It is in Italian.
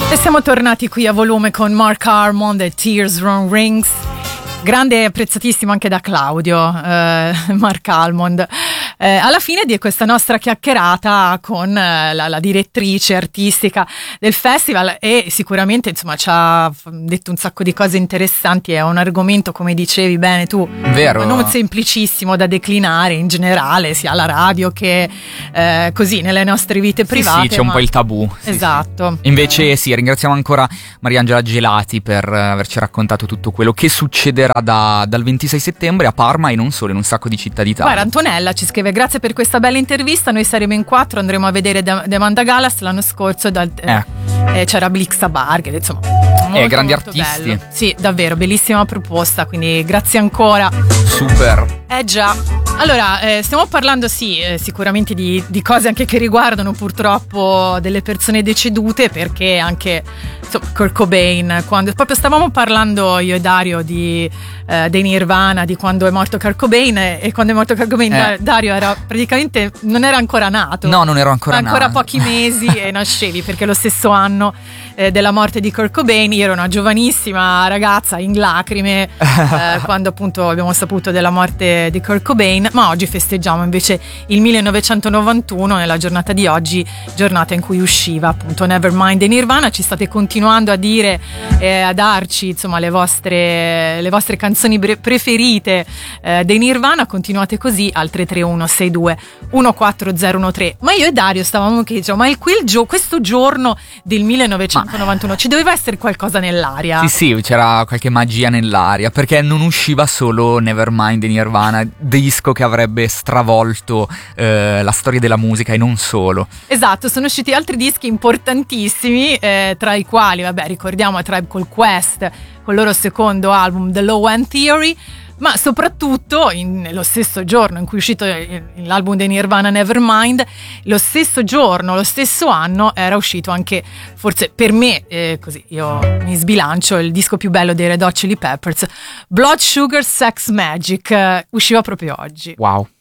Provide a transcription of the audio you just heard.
E siamo tornati qui a volume con Mark Almond e Tears Run Rings. Grande e apprezzatissimo anche da Claudio, Mark Almond. Alla fine di questa nostra chiacchierata con la direttrice artistica del festival, e sicuramente insomma ci ha detto un sacco di cose interessanti. È un argomento, come dicevi bene tu, vero, non semplicissimo da declinare in generale, sia alla radio che così nelle nostre vite private. Sì, c'è un po' il tabù. Esatto. Sì. Invece sì, ringraziamo ancora Mariangela Gelati per averci raccontato tutto quello che succederà dal 26 settembre a Parma e non solo, in un sacco di città d'Italia. Guarda, Antonella ci scrive: grazie per questa bella intervista, noi saremo in 4, andremo a vedere The Amanda Gallas. L'anno scorso c'era Blixa Bargeld, insomma grandi molto artisti. Bello. Sì, davvero, bellissima proposta, quindi grazie ancora. Super. Già. Allora, stiamo parlando sicuramente di cose anche che riguardano purtroppo delle persone decedute, perché anche Kurt Cobain, quando proprio stavamo parlando io e Dario dei Nirvana, di quando è morto Kurt Cobain, e quando è morto Kurt Cobain Dario era praticamente, non era ancora nato. No, non ero ancora nato. Ancora pochi mesi e nascevi, perché lo stesso anno della morte di Kurt Cobain io ero una giovanissima ragazza in lacrime quando appunto abbiamo saputo della morte di Kurt Cobain. Ma oggi festeggiamo invece il 1991, nella giornata di oggi, giornata in cui usciva appunto Nevermind dei Nirvana. Ci state continuando a dire a darci insomma le vostre canzoni preferite dei Nirvana. Continuate così al 33162 14013. Ma io e Dario stavamo chiedendo, ma questo giorno del 1991 ci doveva essere qualcosa nell'aria? Sì, c'era qualche magia nell'aria, perché non usciva solo Nevermind dei Nirvana, disco che avrebbe stravolto la storia della musica, e non solo. Esatto, sono usciti altri dischi importantissimi, tra i quali, ricordiamo A Tribe Called Quest con il loro secondo album The Low End Theory, ma soprattutto lo stesso giorno in cui è uscito l'album dei Nirvana Nevermind, lo stesso giorno, lo stesso anno era uscito anche, forse per me, così io mi sbilancio, il disco più bello dei Red Hot Chili Peppers, Blood Sugar Sex Magic, usciva proprio oggi. Wow.